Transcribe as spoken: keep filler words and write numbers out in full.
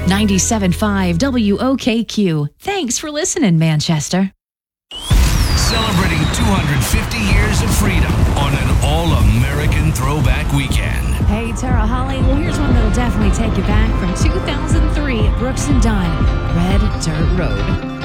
ninety-seven point five W O K Q. Thanks for listening, Manchester. Celebrating two hundred fifty years of freedom on an all-American throwback weekend. Hey, Tara Holly. Well, here's one that'll definitely take you back from two thousand three at Brooks and Dunn, Red Dirt Road.